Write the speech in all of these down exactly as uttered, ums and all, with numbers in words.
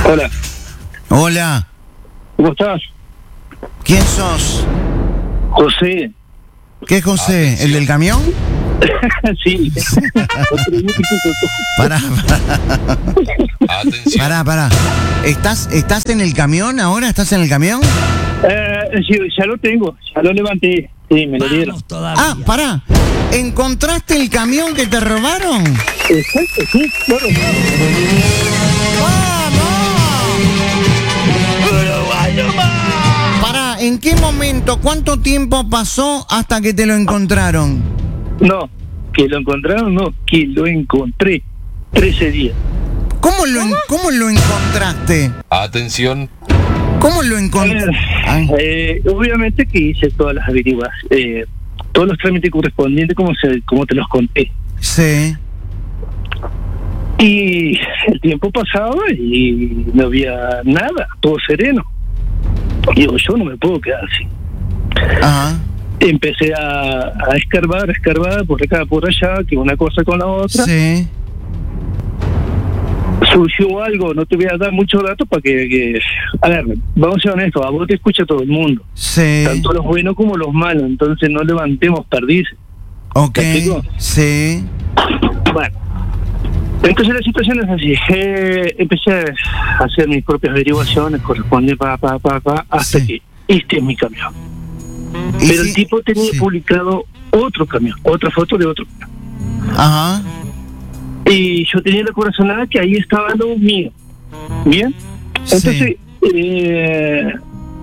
Hola. Hola. ¿Cómo estás? ¿Quién sos? José. ¿Qué José? ¿El del camión? Sí. Pará, pará. Atención. Pará, pará. ¿Estás, ¿Estás en el camión ahora? ¿Estás en el camión? Eh, sí, ya lo tengo, ya lo levanté. Sí, me lo dieron. Ah, pará. ¿Encontraste el camión que te robaron? Exacto, sí, claro. Pará, ¿en qué momento, cuánto tiempo pasó hasta que te lo encontraron? No, que lo encontraron, no, que lo encontré. trece días. ¿Cómo lo, en- ¿Cómo lo encontraste? Atención. ¿Cómo lo A ver, encontraste? eh, obviamente que hice todas las averiguaciones, eh, todos los trámites correspondientes como, se, como te los conté. Sí. Y el tiempo pasaba y no había nada, todo sereno. Digo, yo no me puedo quedar así. Ajá. Empecé a, a escarbar, a escarbar por acá, por allá, que una cosa con la otra. Sí. Surgió algo, no te voy a dar muchos datos para que, que... A ver, vamos a ser honestos, a vos te escucha todo el mundo. Sí. Tanto los buenos como los malos, entonces no levantemos perdices. Ok. ¿Me explico? Sí. Bueno, entonces la situación es así. Eh, empecé a hacer mis propias averiguaciones, corresponde pa, pa, pa, pa, hasta Sí. que este es mi camión. ¿Y Pero si- el tipo tenía sí. publicado otro camión, otra foto de otro camión. Ajá. Y yo tenía la corazonada que ahí estaba lo mío. ¿Bien? Entonces, Sí. eh,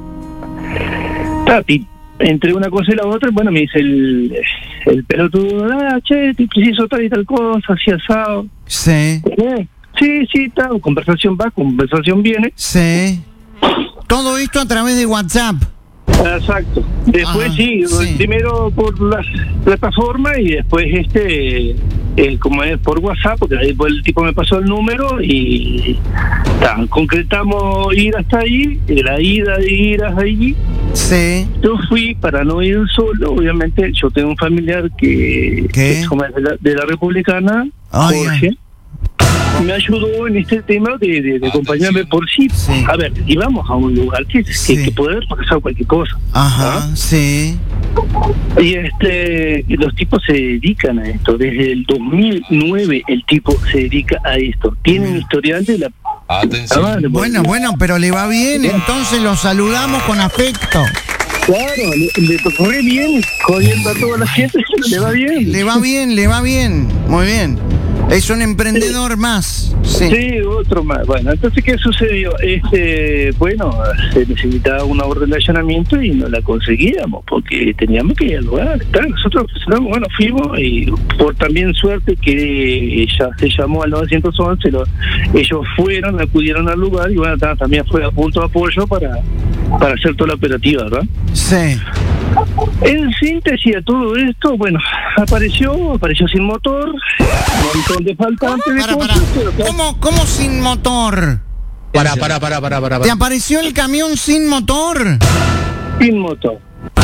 Tati, entre una cosa y la otra, bueno, me dice el, el pelotudo, ah, che, te preciso tal y tal cosa, así asado. Sí. Eh, sí, sí, tal, conversación va, conversación viene. Sí. Todo esto a través de WhatsApp. Exacto. Después Ah, sí, sí. primero por las plataformas y después este, eh, como es por WhatsApp, porque ahí pues, el tipo me pasó el número y ta, concretamos ir hasta ahí, y la ida de ir hasta allí. Sí. Yo fui para no ir solo, obviamente yo tengo un familiar que, ¿Qué? que es como es de la, de la Republicana, Ah, Jorge. Me ayudó en este tema de, de, de acompañarme por sí. Sí. A ver, íbamos a un lugar que, Sí. que, que puede haber pasado cualquier cosa. Ajá. Sí. Y este, y los tipos se dedican a esto. Desde el dos mil nueve el tipo se dedica a esto. Tienen historial de la... Atención. Ah, vale, Bueno, bueno, pero le va bien, entonces lo saludamos con afecto. Claro, le, le tocó re bien, jodiendo a toda la gente, le va bien. Le va bien, le va bien. Muy bien. Es un emprendedor más. Sí. Sí, otro más. Bueno, entonces, ¿qué sucedió? Este, bueno, se necesitaba una orden de allanamiento y no la conseguíamos porque teníamos que ir al lugar. Tal, nosotros, bueno, fuimos y por también suerte que ella se llamó al nueve once, lo, ellos fueron, acudieron al lugar y bueno, ta, también fue a punto de apoyo para, para hacer toda la operativa, ¿verdad? Sí. En síntesis de todo esto, bueno, apareció, apareció sin motor, un montón de faltantes de Para, para. cosas, pero claro, ¿Cómo, ¿Cómo sin motor? Para, para, para, para, para. ¿Te apareció el camión sin motor? sin motor.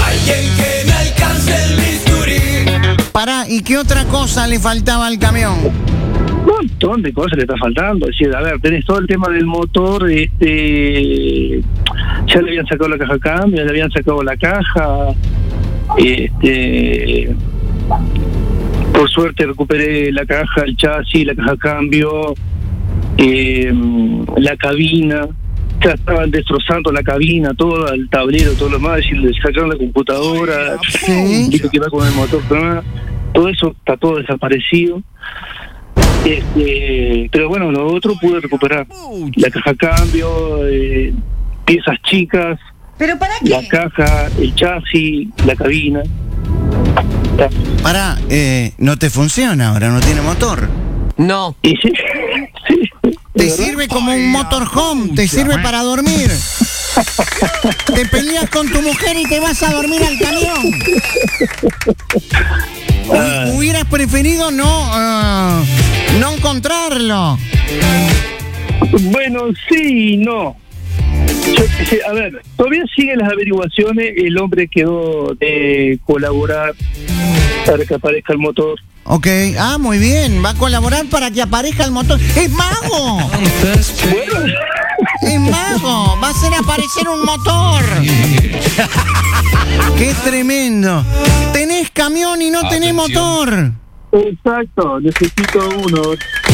Pará, ¿y qué otra cosa le faltaba al camión? Un montón de cosas le está faltando. Es decir, a ver, tenés todo el tema del motor, este, ya le habían sacado la caja de cambio, ya le habían sacado la caja, este, por suerte recuperé la caja, el chasis, la caja de cambio, eh, la cabina, ya estaban destrozando la cabina, todo el tablero, todo lo más, y le sacaron la computadora, Sí. y lo que va con el motor, ¿no? Todo eso está todo desaparecido. Este, pero bueno, lo otro pude recuperar la caja de cambio, eh, piezas chicas, ¿Pero para la qué? caja, el chasis, la cabina. Ya. Pará, eh, no te funciona ahora, no tiene motor. No. Y sí, sí, Te ¿verdad? sirve como un motorhome, te sirve para dormir. Te peleas con tu mujer y te vas a dormir al camión. Ah. Hu- Hubieras preferido no, ah, no encontrarlo. Bueno, sí y no. Yo qué sé, a ver, todavía siguen las averiguaciones, el hombre quedó de colaborar para que aparezca el motor. Ok, ah, muy bien, va a colaborar para que aparezca el motor. ¡Es mago! Bueno, loco. Va a hacer aparecer un motor. Qué tremendo. Tenés camión y no tenés Atención. motor. Exacto, necesito uno.